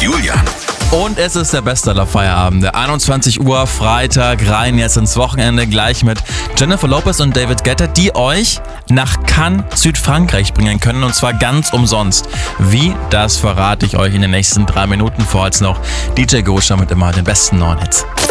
Julian. Und es ist der beste aller Feierabende. 21 Uhr, Freitag, rein jetzt ins Wochenende, gleich mit Jennifer Lopez und David Guetta, die euch nach Cannes, Südfrankreich bringen können, und zwar ganz umsonst. Wie, das verrate ich euch in den nächsten 3 Minuten. Vorher noch DJ Goscha mit immer den besten neuen Hits.